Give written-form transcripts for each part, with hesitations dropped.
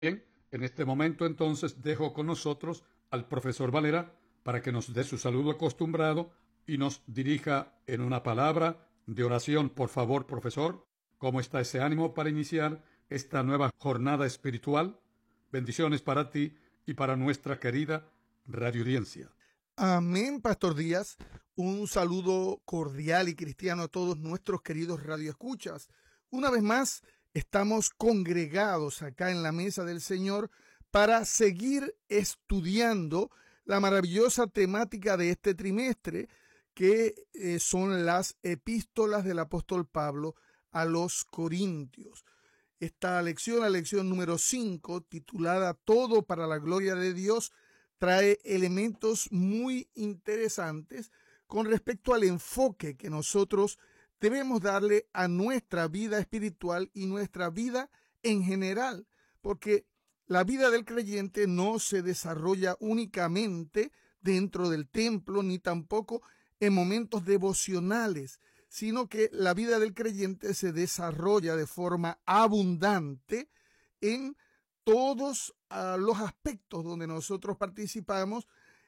Bien, en este momento entonces dejo con nosotros al profesor Valera para que nos dé su saludo acostumbrado y nos dirija en una palabra de oración. Por favor, profesor, ¿cómo está ese ánimo para iniciar esta nueva jornada espiritual? Bendiciones para ti y para nuestra querida radioaudiencia. Amén, Pastor Díaz. Un saludo cordial y cristiano a todos nuestros queridos radioescuchas. Una vez más, estamos congregados acá en la mesa del Señor para seguir estudiando la maravillosa temática de este trimestre, que son las epístolas del apóstol Pablo a los Corintios. Esta lección, la lección número 5, titulada Todo para la gloria de Dios, trae elementos muy interesantes con respecto al enfoque que nosotros debemos darle a nuestra vida espiritual y nuestra vida en general, porque la vida del creyente no se desarrolla únicamente dentro del templo, ni tampoco en momentos devocionales, sino que la vida del creyente se desarrolla de forma abundante en todos los aspectos donde nosotros participamos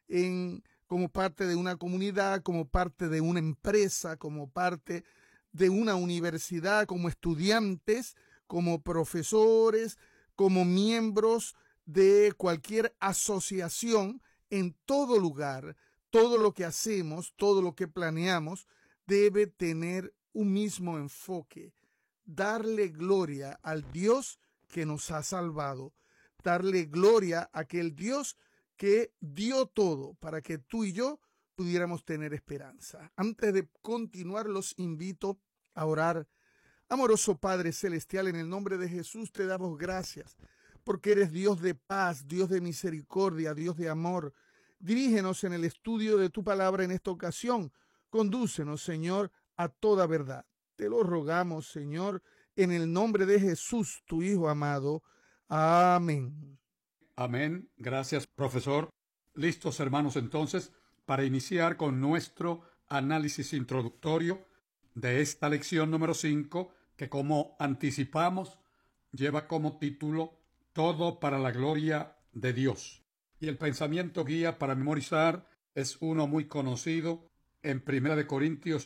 como parte de una comunidad, como parte de una empresa, como parte de una universidad, como estudiantes, como profesores, como miembros de cualquier asociación. En todo lugar, todo lo que hacemos, todo lo que planeamos, debe tener un mismo enfoque: darle gloria al Dios que nos ha salvado, darle gloria a aquel Dios que dio todo para que tú y yo pudiéramos tener esperanza. Antes de continuar, los invito a orar. Amoroso Padre Celestial, en el nombre de Jesús te damos gracias, porque eres Dios de paz, Dios de misericordia, Dios de amor. Dirígenos en el estudio de tu palabra en esta ocasión. Condúcenos, Señor, a toda verdad. Te lo rogamos, Señor, en el nombre de Jesús, tu Hijo amado. Amén. Amén. Gracias, profesor. Listos, hermanos, entonces, para iniciar con nuestro análisis introductorio de esta lección número 5, que, como anticipamos, lleva como título Todo para la gloria de Dios. Y el pensamiento guía para memorizar es uno muy conocido en 1 Corintios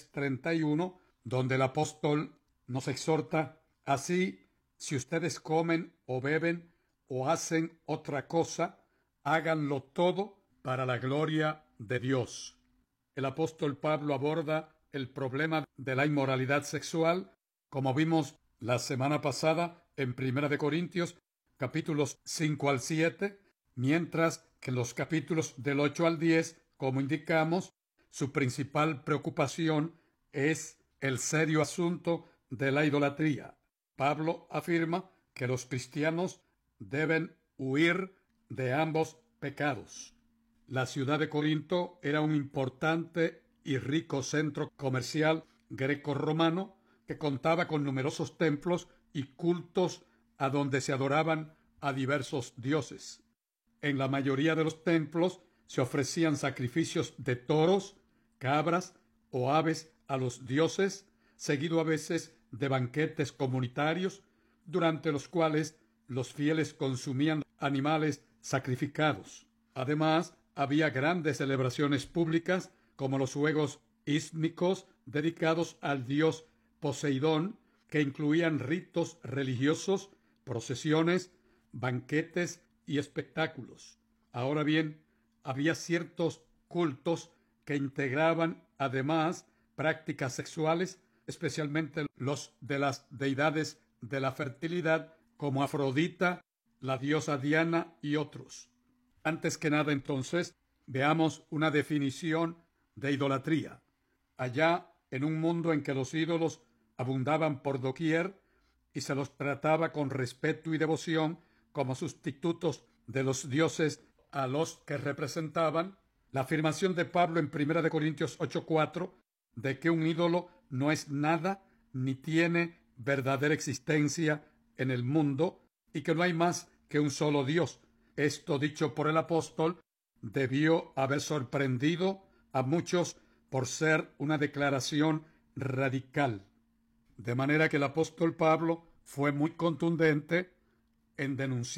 10:31, donde el apóstol nos exhorta: así, si ustedes comen o beben o hacen otra cosa, háganlo todo para la gloria de Dios. El apóstol Pablo aborda el problema de la inmoralidad sexual, como vimos la semana pasada en 1 Corintios, capítulos 5 al 7, mientras que en los capítulos del 8 al 10, como indicamos, su principal preocupación es el serio asunto de la idolatría. Pablo afirma que los cristianos deben huir de ambos pecados. La ciudad de Corinto era un importante y rico centro comercial greco-romano que contaba con numerosos templos y cultos a donde se adoraban a diversos dioses. En la mayoría de los templos se ofrecían sacrificios de toros, cabras o aves a los dioses, seguido a veces de banquetes comunitarios, durante los cuales los fieles consumían animales sacrificados. Además, había grandes celebraciones públicas, como los juegos ístmicos dedicados al dios Poseidón, que incluían ritos religiosos, procesiones, banquetes y espectáculos. Ahora bien, había ciertos cultos que integraban además prácticas sexuales, especialmente los de las deidades de la fertilidad, como Afrodita, la diosa Diana y otros. Antes que nada, entonces, veamos una definición de idolatría. Allá, en un mundo en que los ídolos abundaban por doquier y se los trataba con respeto y devoción como sustitutos de los dioses a los que representaban, la afirmación de Pablo en 1 Corintios 8:4 de que un ídolo no es nada ni tiene verdadera existencia en el mundo y que no hay más que un solo Dios. Esto, dicho por el apóstol, debió haber sorprendido a muchos por ser una declaración radical. De manera que el apóstol Pablo fue muy contundente en denunciar